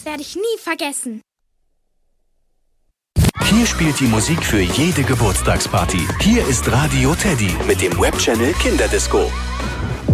werde ich nie vergessen. Hier spielt die Musik für jede Geburtstagsparty. Hier ist Radio Teddy mit dem Webchannel Kinderdisco.